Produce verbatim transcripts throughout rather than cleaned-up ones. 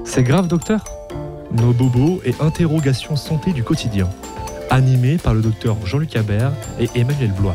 C'est grave, docteur ? Nos bobos et interrogations santé du quotidien. Animé par le docteur Jean-Luc Habert et Emmanuel Blois.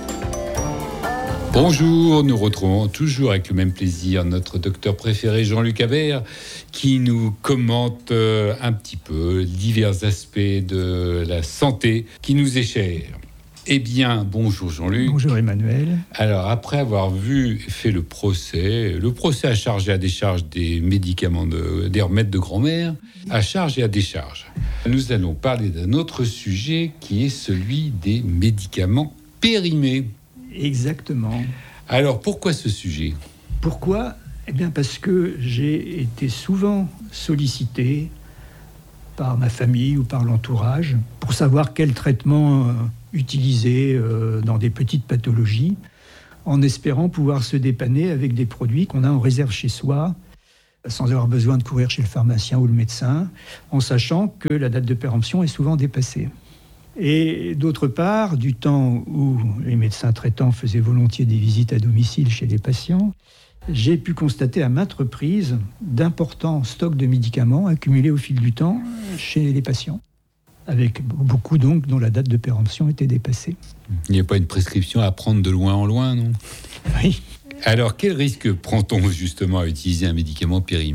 Bonjour, nous retrouvons toujours avec le même plaisir notre docteur préféré Jean-Luc Habert qui nous commente euh, un petit peu divers aspects de la santé qui nous est chère. Eh bien, bonjour Jean-Luc. Bonjour Emmanuel. Alors, après avoir vu et fait le procès, le procès à charge et à décharge des médicaments, de, des remèdes de grand-mère, à charge et à décharge, nous allons parler d'un autre sujet qui est celui des médicaments périmés. Exactement. Alors, pourquoi ce sujet ? Pourquoi ? Eh bien, parce que j'ai été souvent sollicité par ma famille ou par l'entourage pour savoir quel traitement euh, utiliser euh, dans des petites pathologies, en espérant pouvoir se dépanner avec des produits qu'on a en réserve chez soi, sans avoir besoin de courir chez le pharmacien ou le médecin, en sachant que la date de péremption est souvent dépassée. Et d'autre part, du temps où les médecins traitants faisaient volontiers des visites à domicile chez les patients, j'ai pu constater à maintes reprises d'importants stocks de médicaments accumulés au fil du temps chez les patients, avec beaucoup donc dont la date de péremption était dépassée. Il n'y a pas une prescription à prendre de loin en loin, non ? Oui. Alors, quel risque prend-on justement à utiliser un médicament périmé ?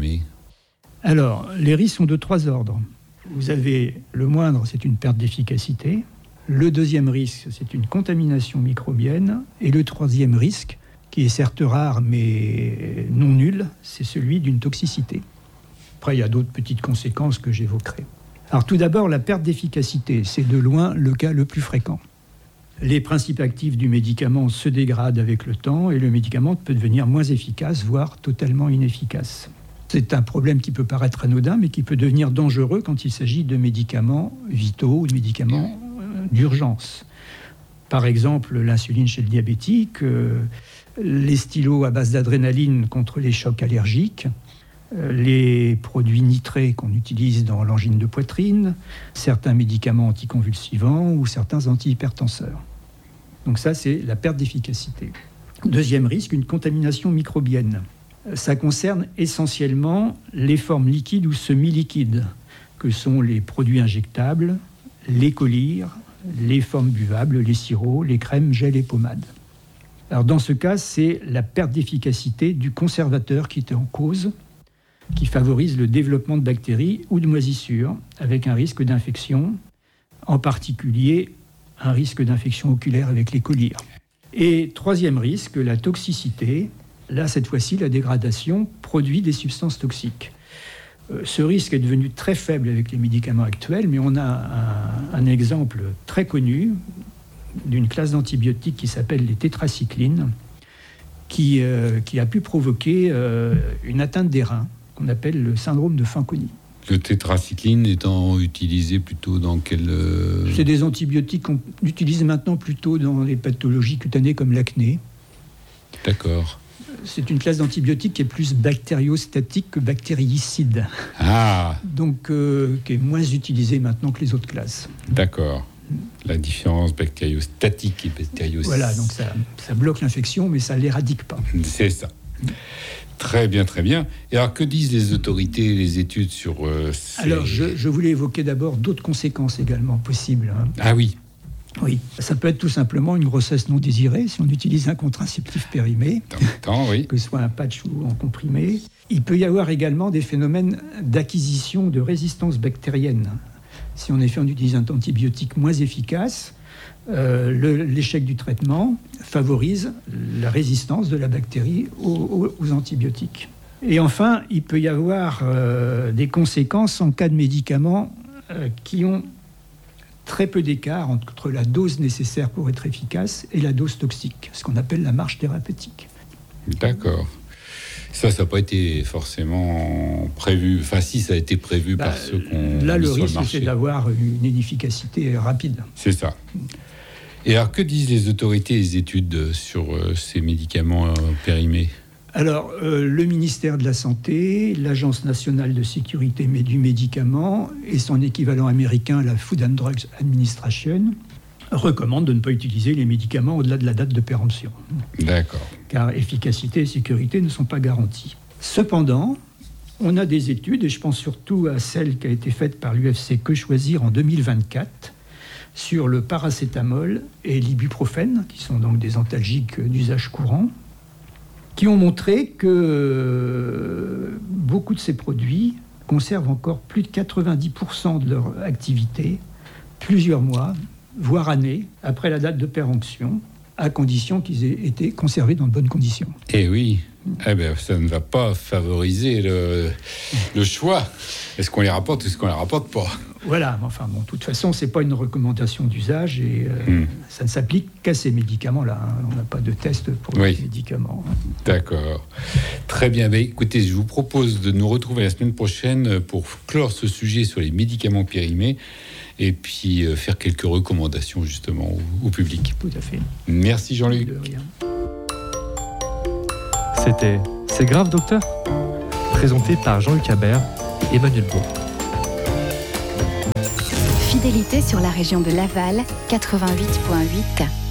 Alors, les risques sont de trois ordres. Vous avez le moindre, c'est une perte d'efficacité. Le deuxième risque, c'est une contamination microbienne. Et le troisième risque, qui est certes rare mais non nul, c'est celui d'une toxicité. Après, il y a d'autres petites conséquences que j'évoquerai. Alors tout d'abord, la perte d'efficacité, c'est de loin le cas le plus fréquent. Les principes actifs du médicament se dégradent avec le temps et le médicament peut devenir moins efficace, voire totalement inefficace. C'est un problème qui peut paraître anodin, mais qui peut devenir dangereux quand il s'agit de médicaments vitaux ou de médicaments d'urgence. Par exemple, l'insuline chez le diabétique, euh, les stylos à base d'adrénaline contre les chocs allergiques, euh, les produits nitrés qu'on utilise dans l'angine de poitrine, certains médicaments anticonvulsivants ou certains antihypertenseurs. Donc ça, c'est la perte d'efficacité. Deuxième risque, une contamination microbienne. Ça concerne essentiellement les formes liquides ou semi-liquides, que sont les produits injectables, les collyres, les formes buvables, les sirops, les crèmes, gels et pommades. Alors dans ce cas, c'est la perte d'efficacité du conservateur qui est en cause, qui favorise le développement de bactéries ou de moisissures, avec un risque d'infection, en particulier un risque d'infection oculaire avec les collyres. Et troisième risque, la toxicité. Là, cette fois-ci, la dégradation produit des substances toxiques. Euh, ce risque est devenu très faible avec les médicaments actuels, mais on a un, un exemple très connu d'une classe d'antibiotiques qui s'appelle les tétracyclines, qui, euh, qui a pu provoquer euh, une atteinte des reins, qu'on appelle le syndrome de Fanconi. Le tétracycline étant utilisé plutôt dans quel... Euh... C'est des antibiotiques qu'on utilise maintenant plutôt dans les pathologies cutanées comme l'acné. D'accord. C'est une classe d'antibiotiques qui est plus bactériostatique que bactéricide. Ah. Donc, euh, qui est moins utilisée maintenant que les autres classes. D'accord. La différence bactériostatique et bactériocide. Voilà, donc ça, ça bloque l'infection, mais ça ne l'éradique pas. C'est ça. Très bien, très bien. Et alors, que disent les autorités, les études sur euh, ces... Alors, je, je voulais évoquer d'abord d'autres conséquences également possibles. Hein. Ah oui. Oui, ça peut être tout simplement une grossesse non désirée si on utilise un contraceptif périmé, dans le temps, oui. que ce soit un patch ou en comprimé. Il peut y avoir également des phénomènes d'acquisition de résistance bactérienne. Si en effet on utilise un antibiotique moins efficace, euh, le, l'échec du traitement favorise la résistance de la bactérie aux, aux, aux antibiotiques. Et enfin, il peut y avoir euh, des conséquences en cas de médicaments euh, qui ont très peu d'écart entre la dose nécessaire pour être efficace et la dose toxique, ce qu'on appelle la marge thérapeutique. D'accord. Ça, ça n'a pas été forcément prévu. Enfin, si, ça a été prévu bah, par ceux qu'on Là, le risque, le c'est d'avoir une inefficacité rapide. C'est ça. Et alors, que disent les autorités et les études sur euh, ces médicaments euh, périmés ? Alors, euh, le ministère de la Santé, l'Agence nationale de sécurité du médicament et son équivalent américain, la Food and Drugs Administration, recommandent de ne pas utiliser les médicaments au-delà de la date de péremption. D'accord. Car efficacité et sécurité ne sont pas garanties. Cependant, On a des études, et je pense surtout à celle qui a été faite par l'U F C Que Choisir en deux mille vingt-quatre, sur le paracétamol et l'ibuprofène, qui sont donc des antalgiques d'usage courant, qui ont montré que beaucoup de ces produits conservent encore plus de quatre-vingt-dix pour cent de leur activité plusieurs mois, voire années, après la date de péremption, à condition qu'ils aient été conservés dans de bonnes conditions. Eh oui, eh ben, ça ne va pas favoriser le, le choix. Est-ce qu'on les rapporte ou est-ce qu'on les rapporte pas ? Voilà, enfin bon, de toute façon, c'est pas une recommandation d'usage et euh, mm. ça ne s'applique qu'à ces médicaments-là. Hein. On n'a pas de test pour oui. les médicaments. Hein. D'accord. Très bien. Ben, écoutez, je vous propose de nous retrouver la semaine prochaine pour clore ce sujet sur les médicaments périmés et puis euh, faire quelques recommandations justement au, au public. Tout à fait. Merci Jean-Luc. De rien. C'était C'est grave, docteur ? Présenté par Jean-Luc Habert et Emmanuel Bourg. Fidélité sur la région de Laval, quatre-vingt-huit virgule huit.